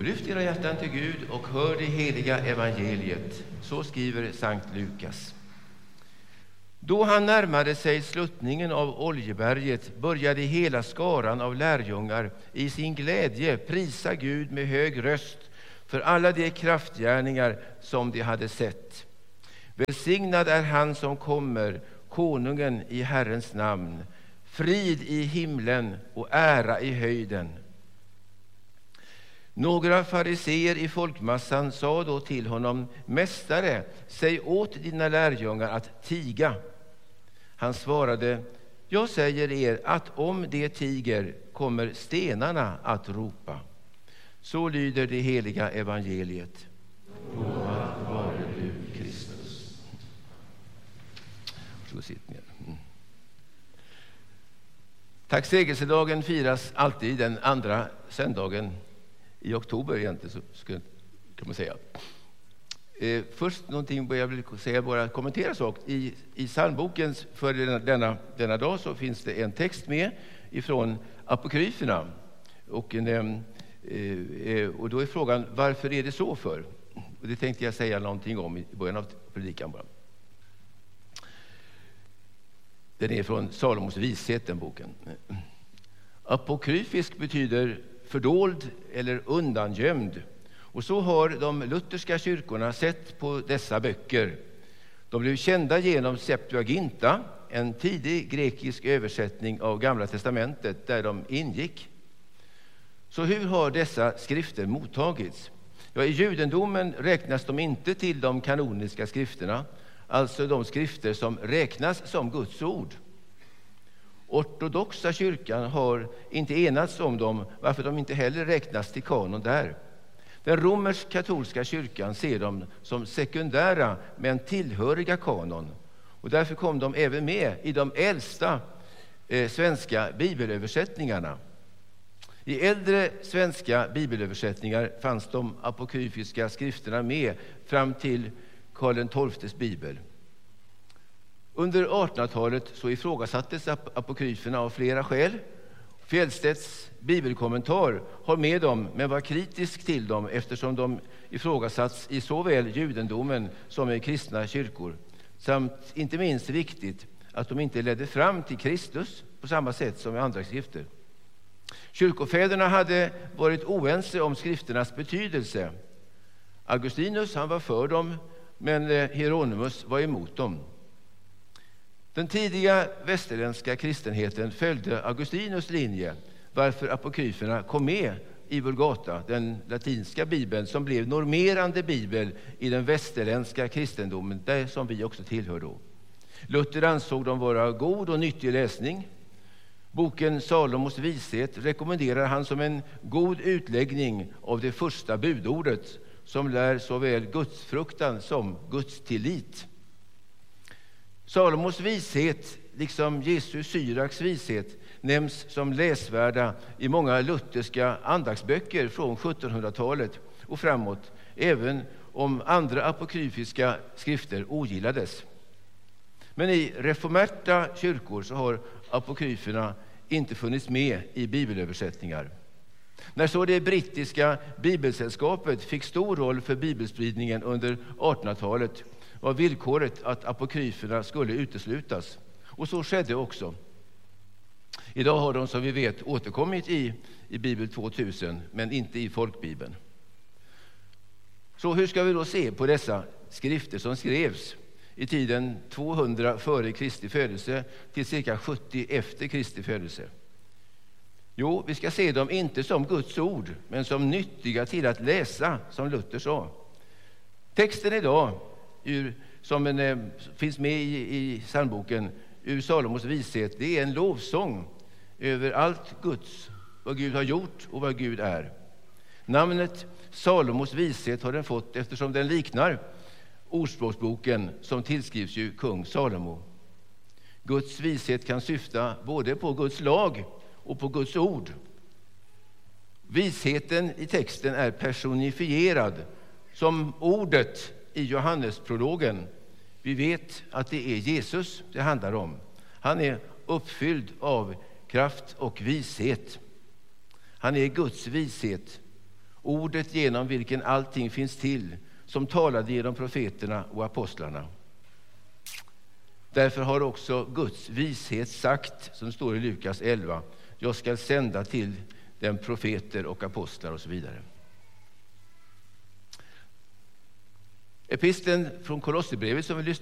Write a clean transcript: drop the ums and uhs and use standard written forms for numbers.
Upplyft era hjärtan till Gud och hör det heliga evangeliet. Så skriver Sankt Lukas. Då han närmade sig sluttningen av Oljeberget började hela skaran av lärjungar i sin glädje prisa Gud med hög röst för alla de kraftgärningar som de hade sett. Välsignad är han som kommer, konungen i Herrens namn. Frid i himlen och ära i höjden. Några fariseer i folkmassan sa då till honom: Mästare, säg åt dina lärjungar att tiga. Han svarade: Jag säger er att om de tiger kommer stenarna att ropa. Så lyder det heliga evangeliet. Lovad vare du, Kristus. Så sitt ner. Tacksägelsedagen firas alltid den andra söndagen i oktober egentligen, så kan man säga. Först någonting jag vill säga, bara kommentera sak. I psalmboken för denna dag så finns det en text med ifrån apokryferna. Och då är frågan, varför är det så för? Och det tänkte jag säga någonting om i början av predikan bara. Den är från Salomos vishet, den boken. Apokryfisk betyder fördold eller undangömd. Och så har de lutherska kyrkorna sett på dessa böcker. De blev kända genom Septuaginta, en tidig grekisk översättning av Gamla testamentet där de ingick. Så hur har dessa skrifter mottagits? Ja, i judendomen räknas de inte till de kanoniska skrifterna, alltså de skrifter som räknas som Guds ord. Ortodoxa kyrkan har inte enats om dem, varför de inte heller räknas till kanon där. Den romersk-katolska kyrkan ser dem som sekundära men tillhöriga kanon. Och därför kom de även med i de äldsta svenska bibelöversättningarna. I äldre svenska bibelöversättningar fanns de apokryfiska skrifterna med fram till Karl XII:s bibel. Under 1800-talet så ifrågasattes apokryferna av flera skäl. Fjellstedts bibelkommentar har med dem, men var kritisk till dem eftersom de ifrågasatts i såväl judendomen som i kristna kyrkor. Samt inte minst viktigt att de inte ledde fram till Kristus på samma sätt som i andra skrifter. Kyrkofäderna hade varit oense om skrifternas betydelse. Augustinus, han var för dem, men Hieronymus var emot dem. Den tidiga västerländska kristenheten följde Augustinus linje, varför apokryferna kom med i Vulgata, den latinska bibeln som blev normerande bibel i den västerländska kristendomen, där som vi också tillhör då. Luther ansåg dem vara god och nyttig läsning. Boken Salomos vishet rekommenderar han som en god utläggning av det första budordet, som lär såväl gudsfruktan som gudstillit. Salomos vishet, liksom Jesus Syraks vishet, nämns som läsvärda i många lutherska andaktsböcker från 1700-talet och framåt, även om andra apokryfiska skrifter ogillades. Men i reformerta kyrkor så har apokryferna inte funnits med i bibelöversättningar. När så det brittiska bibelsällskapet fick stor roll för bibelspridningen under 1800-talet var villkoret att apokryferna skulle uteslutas. Och så skedde också. Idag har de, som vi vet, återkommit i Bibel 2000, men inte i folkbibeln. Så hur ska vi då se på dessa skrifter som skrevs i tiden 200 före Kristi födelse till cirka 70 efter Kristi födelse? Jo, vi ska se dem inte som Guds ord, men som nyttiga till att läsa, som Luther sa. Texten idag, som finns med i psalmboken, ur Salomos vishet, det är en lovsång över allt Guds, vad Gud har gjort och vad Gud är. Namnet Salomos vishet har den fått eftersom den liknar Ordspråksboken som tillskrivs ju kung Salomo. Guds vishet kan syfta både på Guds lag och på Guds ord. Visheten i texten är personifierad som ordet i Johannesprologen. Vi vet att det är Jesus det handlar om. Han är uppfylld av kraft och vishet. Han är Guds vishet. ordet genom vilken allting finns till, som talade genom profeterna och apostlarna. Därför har också Guds vishet sagt, som står i Lukas 11, jag ska sända till den profeter och apostlar och så vidare. Episteln från Kolosserbrevet som vi lyssnar